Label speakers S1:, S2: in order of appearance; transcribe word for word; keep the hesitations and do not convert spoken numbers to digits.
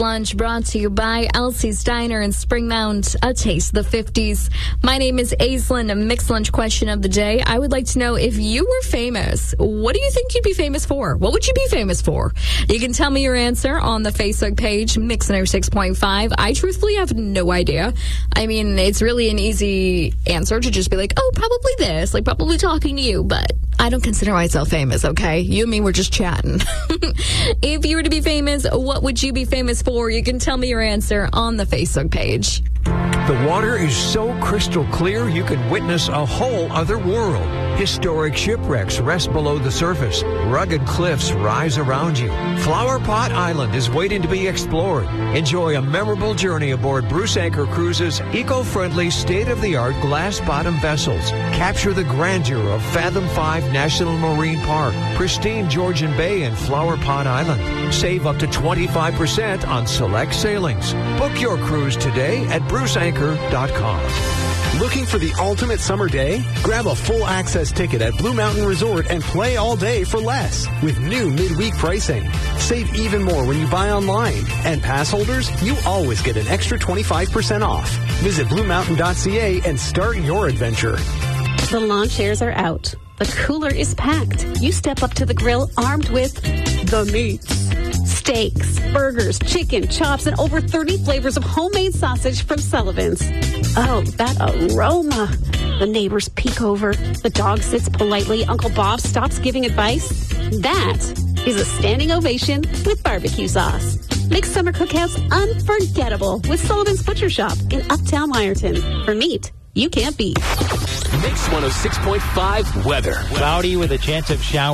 S1: Lunch brought to you by Elsie's Diner in Spring Mount, a taste of the fifties. My name is Aislinn. A mixed lunch question of the day. I would like to know, if you were famous, what do you think you'd be famous for? What would you be famous for? You can tell me your answer on the Facebook page, Mix one oh six point five. I truthfully have no idea. I mean, it's really an easy answer to just be like, oh, probably this, like probably talking to you, but I don't consider myself famous, okay? You and me were just chatting. If you were to be famous, what would you be famous for? You can tell me your answer on the Facebook page.
S2: The water is so crystal clear you can witness a whole other world. Historic shipwrecks rest below the surface. Rugged cliffs rise around you. Flower Pot Island is waiting to be explored. Enjoy a memorable journey aboard Bruce Anchor Cruises' eco-friendly, state-of-the-art glass-bottom vessels. Capture the grandeur of Fathom five National Marine Park, pristine Georgian Bay, and Flower Pot Island. Save up to twenty-five percent on select sailings. Book your cruise today at bruce anchor dot com.
S3: Looking for the ultimate summer day? Grab a full access ticket at Blue Mountain Resort and play all day for less with new midweek pricing. Save even more when you buy online. And pass holders, you always get an extra twenty-five percent off. Visit blue mountain dot c a and start your adventure.
S4: The lawn chairs are out. The cooler is packed. You step up to the grill armed with the meats. Steaks, burgers, chicken, chops, and over thirty flavors of homemade sausage from Sullivan's. Oh, that aroma. The neighbors peek over. The dog sits politely. Uncle Bob stops giving advice. That is a standing ovation with barbecue sauce. Make summer cookouts unforgettable with Sullivan's Butcher Shop in Uptown Myerton. For meat you can't beat.
S5: Mix one oh six point five weather.
S6: Cloudy with a chance of showers.